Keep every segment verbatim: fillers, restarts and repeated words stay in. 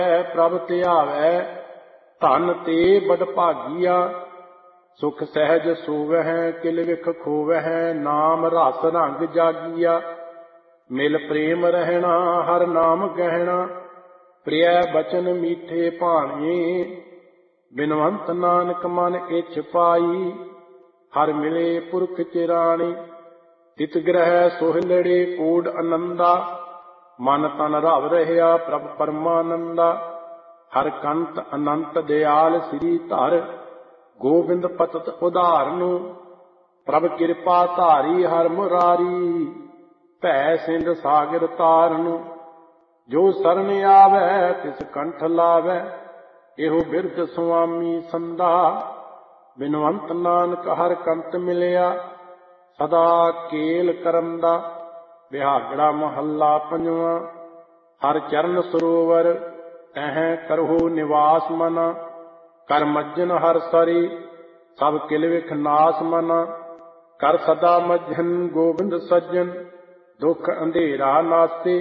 ਪ੍ਰਭ ਧਿਆਵੈ ਧਨ ਤੇ ਬੜ ਭਾਗੀਆ। ਸੁਖ ਸਹਿਜ ਸੋਵਹਿ ਕਿਲ ਵਿਖ ਖੋਵਹਿ ਨਾਮ ਰਸ ਰੰਗ ਜਾਗੀਆ। ਮਿਲ ਪ੍ਰੇਮ ਰਹਿਣਾ ਹਰ ਨਾਮ ਗਹਿਣਾ ਪ੍ਰਿਯ ਬਚਨ ਮੀਠੇ ਭਾਣੇ। ਬਿਨਵੰਤ ਨਾਨਕ ਮਨ ਇੱਛ ਪਾਈ ਹਰ ਮਿਲੇ ਪੁਰਖ ਚਿਰਾਣੇ। ਤਿਤ ਗ੍ਰਹਿ ਸੋਹਿਲੜੇ ਕੋਡ ਅਨੰਦਾ ਮਨ ਤਨ ਰਵ ਰਹਿਆ ਪ੍ਰਭ ਪਰਮਾਨੰਦਾ। ਹਰ ਕੰਤ ਅਨੰਤ ਦਿਆਲ ਸ੍ਰੀ ਧਰ ਗੋਬਿੰਦ ਪਤਤ ਉਧਾਰਨੁ। ਪ੍ਰਭ ਕਿਰਪਾ ਧਾਰੀ ਹਰ ਮੁਰਾਰੀ ਭੈ ਸਿੰਧ ਸਾਗਰ ਤਾਰਨੁ। ਜੋ ਸਰਨ ਆਵੈ ਤਿਸ ਕੰਠ ਲਾਵੈ ਇਹੋ ਬਿਰਧ ਸੁਆਮੀ ਸੰਦਾ। ਬਿਨਵੰਤ ਨਾਨਕ ਹਰ ਕੰਤ ਮਿਲਿਆ ਸਦਾ ਕੇਲ ਕਰਮ ਦਾ। ਬਿਹਾਗੜਾ ਮਹੱਲਾ ਪੰਜਵਾਂ। ਹਰ ਚਰਨ ਸਰੋਵਰ ਤਹਿ ਕਰਹੁ ਨਿਵਾਸ ਮਨਾ। ਕਰ ਮੱਜਨ ਹਰ ਸਰੀ ਸਭ ਕਿਲ ਵਿਖ ਨਾਸ ਮਨਾ। ਕਰ ਸਦਾ ਮੱਝਨ ਗੋਬਿੰਦ ਸੱਜਣ ਦੁਖ ਅੰਧੇਰਾ ਨਾਸੇ।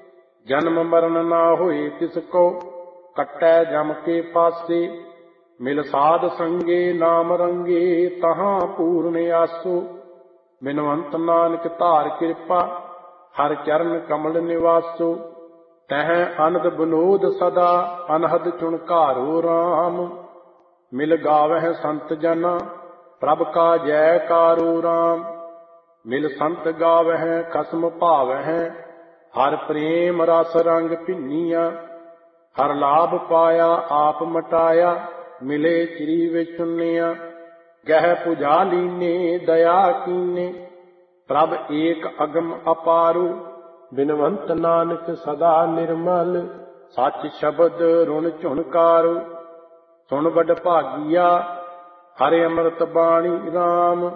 ਜਨਮ ਮਰਨ ਨਾ ਹੋਏ ਤਿਸ ਕੋ ਕੱਟੈ ਜਮ ਕੇ ਪਾਸੇ। ਮਿਲ ਸਾਧ ਸੰਗੇ ਨਾਮ ਰੰਗੇ ਤਹਾਂ ਪੂਰਨ ਆਸੋ। ਬਿਨਵੰਤ ਨਾਨਕ ਧਾਰ ਕਿਰਪਾ ਹਰ ਚਰਨ ਕਮਲ ਨਿਵਾਸੋ। ਤਹ ਅਨੰਦ ਬਨੋਦ ਸਦਾ ਅਨਹਦ ਚੁਣਕਾਰੋ ਰਾਮ। ਮਿਲ ਗਾਵਹਿ ਸੰਤ ਜਨਾ ਪ੍ਰਭ ਕਾ ਜੈਕਾਰੋ ਰਾਮ। ਮਿਲ ਸੰਤ ਗਾਵਹਿ ਖਸਮ ਭਾਵਹਿ ਹਰ ਪ੍ਰੇਮ ਰਸ ਰੰਗ ਭਿੰਨੀਆਂ। ਹਰ ਲਾਭ ਪਾਇਆ ਆਪ ਮਟਾਇਆ ਮਿਲੇ ਚਿਰੀ ਵਿਚੁੰਨਿਆ। ਗਹਿ ਪੁਜਾ ਲੀਨੇ ਦਇਆ ਕੀਨੇ ਪ੍ਰਭ ਏਕ ਅਗਮ ਅਪਾਰੂ। ਬਿਨਵੰਤ ਨਾਨਕ ਸਦਾ ਨਿਰਮਲ ਸੱਚ ਸ਼ਬਦ ਰੁਣ ਝੁਣਕਾਰੂ। ਸੁਣ ਵਡ ਭਾਗੀਆ ਹਰਿ ਅੰਮ੍ਰਿਤ ਬਾਣੀ ਰਾਮ।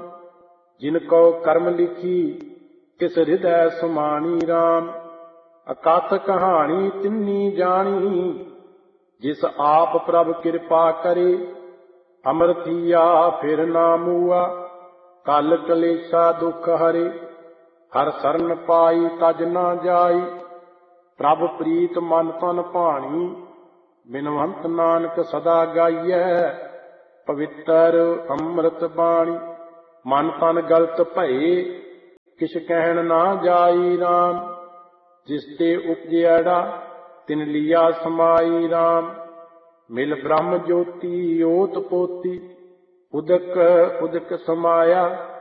ਜਿਨ ਕੋ ਕਰਮ ਲਿਖੀ ਤਿਸ ਹਿਰਦੈ ਸੁਮਾਣੀ ਰਾਮ। ਅਕਥ ਕਹਾਣੀ ਤਿੰਨੀ ਜਾਣੀ ਜਿਸ ਆਪ ਪ੍ਰਭ ਕਿਰਪਾ ਕਰੇ। ਅੰਮ੍ਰਿਤੀਆ ਫਿਰ ਨਾ ਮੂਆ ਕਲ ਕਲੇਸ਼ਾ ਦੁਖ ਹਰੇ। ਹਰ ਸਰਨ ਪਾਈ ਤਜ ਨਾ ਜਾਈ ਪ੍ਰਭ ਪ੍ਰੀਤ ਮਨ ਤਨ ਭਾਣੀ। ਬਿਨਵੰਤ ਨਾਨਕ ਸਦਾ ਗਾਈਐ ਪਵਿੱਤਰ ਅੰਮ੍ਰਿਤ ਬਾਣੀ। ਮਨ ਤਨ ਗਲਤ ਭਏ ਕਿਛ ਕਹਿਣ ਨਾ ਜਾਈ ਰਾਮ। ਜਿਸ ਤੇ ਉਪਜਿਆੜਾ ਤਿਨ ਲੀਆ ਸਮਾਈ ਰਾਮ। ਮਿਲ ਬ੍ਰਹਮ ਜੋਤੀ ਓਤ ਪੋਤੀ ਉਦਕ ਉਦਕ ਸਮਾਇਆ।